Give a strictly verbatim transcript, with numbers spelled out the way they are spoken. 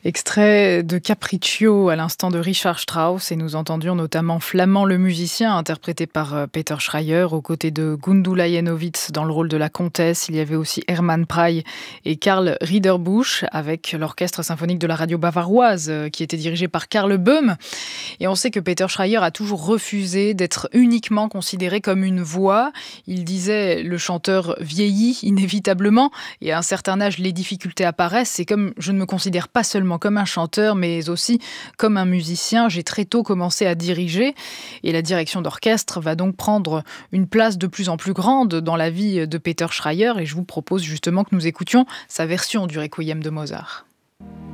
Extrait de Capriccio à l'instant de Richard Strauss et nous entendions notamment Flamand le musicien interprété par euh, Peter Schreier aux côtés de Gundula Janowitz dans le rôle de la comtesse. Il y avait aussi Hermann Prey et Karl Riederbusch avec l'orchestre symphonique de la radio bavaroise euh, qui était dirigé par Karl Böhm. Et on sait que Peter Schreier a toujours refusé d'être uniquement considéré comme une voix. Il disait le chanteur vieillit inévitablement et à un certain âge les difficultés apparaissent. Et comme je ne me considère pas seulement comme un chanteur, mais aussi comme un musicien. J'ai très tôt commencé à diriger et la direction d'orchestre va donc prendre une place de plus en plus grande dans la vie de Peter Schreier et je vous propose justement que nous écoutions sa version du Requiem de Mozart.